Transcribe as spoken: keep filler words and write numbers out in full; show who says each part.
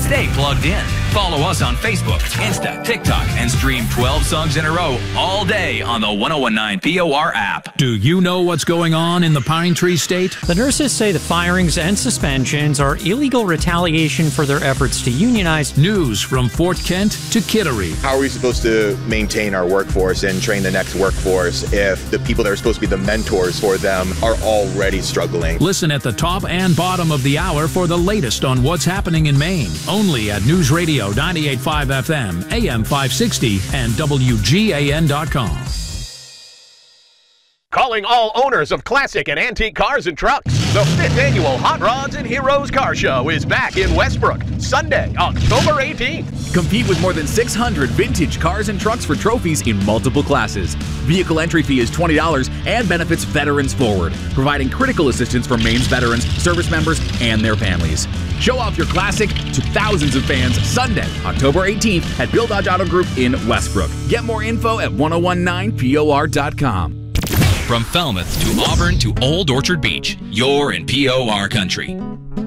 Speaker 1: Stay plugged in. Follow us on Facebook, Insta, TikTok, and stream twelve songs in a row all day on the ten nineteen P O R app.
Speaker 2: Do you know what's going on in the Pine Tree State?
Speaker 3: The nurses say the firings and suspensions are illegal retaliation for their efforts to unionize.
Speaker 2: News from Fort Kent to Kittery.
Speaker 4: How are we supposed to maintain our workforce and train the next workforce if the people that are supposed to be the mentors for them are already struggling?
Speaker 2: Listen at the top and bottom of the hour for the latest on what's happening in Maine. Only at News Radio ninety-eight point five F M, A M five sixty, and W G A N dot com.
Speaker 5: Calling all owners of classic and antique cars and trucks. The fifth annual Hot Rods and Heroes Car Show is back in Westbrook, Sunday, October eighteenth.
Speaker 6: Compete with more than six hundred vintage cars and trucks for trophies in multiple classes. Vehicle entry fee is twenty dollars and benefits Veterans Forward, providing critical assistance for Maine's veterans, service members, and their families. Show off your classic to thousands of fans Sunday, October eighteenth at Bill Dodge Auto Group in Westbrook. Get more info at ten nineteen P O R dot com.
Speaker 1: From Falmouth to Auburn to Old Orchard Beach, you're in P O R country.